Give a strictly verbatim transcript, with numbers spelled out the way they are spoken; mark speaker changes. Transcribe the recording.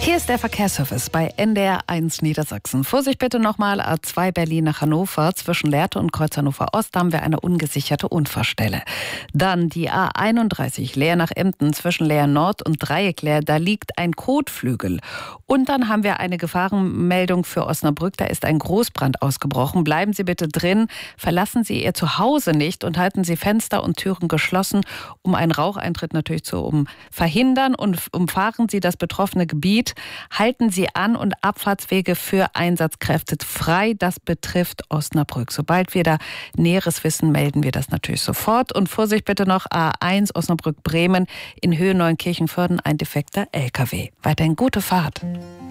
Speaker 1: Hier ist der Verkehrsservice bei N D R eins Niedersachsen. Vorsicht bitte nochmal, A zwei Berlin nach Hannover. Zwischen Lehrte und Kreuz Hannover Ost haben wir eine ungesicherte Unfallstelle. Dann die A einunddreißig Leer nach Emden zwischen Leer Nord und Dreieckleer. Da liegt ein Kotflügel. Und dann haben wir eine Gefahrenmeldung für Osnabrück. Da ist ein Großbrand ausgebrochen. Bleiben Sie bitte drin. Verlassen Sie Ihr Zuhause nicht und halten Sie Fenster und Türen geschlossen, um einen Raucheintritt natürlich zu um verhindern. Und umfahren Sie das betroffene Gebiet. Halten Sie an und Abfahrtswege für Einsatzkräfte frei. Das betrifft Osnabrück. Sobald wir da Näheres wissen, melden wir das natürlich sofort. Und Vorsicht bitte noch A eins Osnabrück-Bremen in Höhe Neunkirchen-Vörden ein defekter L K W. Weiterhin gute Fahrt.